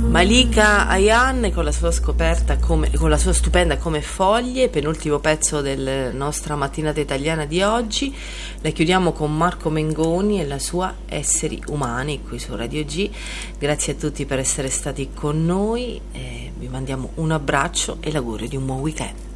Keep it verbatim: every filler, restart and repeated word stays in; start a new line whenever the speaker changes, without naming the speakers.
Malika Ayan con la sua scoperta come, con la sua stupenda Come foglie, penultimo pezzo della nostra mattinata italiana di oggi. La chiudiamo con Marco Mengoni e la sua Esseri umani qui su Radio G. Grazie a tutti per essere stati con noi, eh, vi mandiamo un abbraccio e l'augurio di un buon weekend.